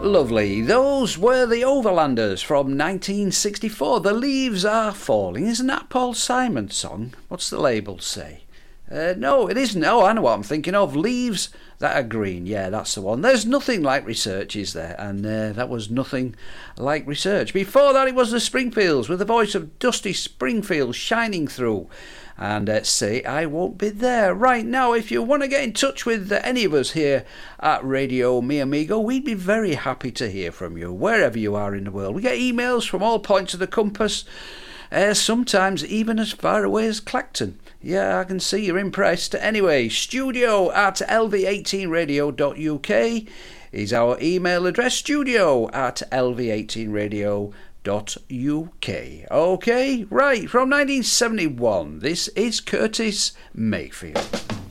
Lovely. Those were the Overlanders from 1964. The Leaves Are Falling. Isn't that Paul Simon's song? What's the label say? No, it isn't. Oh, I know what I'm thinking of. Leaves That Are Green. Yeah, that's the one. There's Nothing Like Research, is there? And that was Nothing Like Research. Before that, it was the Springfields with the voice of Dusty Springfield shining through. And Say I Won't Be There. Right now, if you want to get in touch with any of us here at Radio Mi Amigo, we'd be very happy to hear from you, wherever you are in the world. We get emails from all points of the compass, sometimes even as far away as Clacton. Yeah, I can see you're impressed. Anyway, studio@lv18radio.uk is our email address, studio@lv18radio.uk. Okay, right, from 1971, this is Curtis Mayfield.